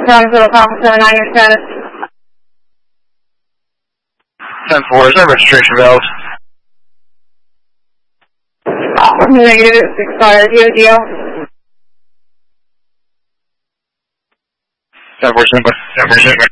779 your status. 10-4, is there registration valves? Negative, it's expired. DODO. 10-4, 10-4, 10-4, 10-4.